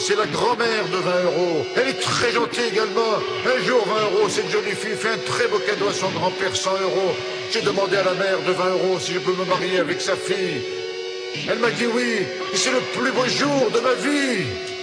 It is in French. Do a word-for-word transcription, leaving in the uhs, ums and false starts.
c'est la grand-mère de vingt euros. Elle est très gentille également. Un jour, vingt euros, cette jolie fille fait un très beau cadeau à son grand-père, cent euros. J'ai demandé à la mère de vingt euros si je peux me marier avec sa fille. Elle m'a dit oui, et c'est le plus beau jour de ma vie.